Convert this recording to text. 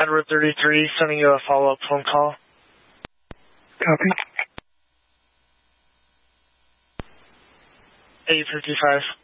Edward 33, sending you a follow-up phone call. Copy. 8:55.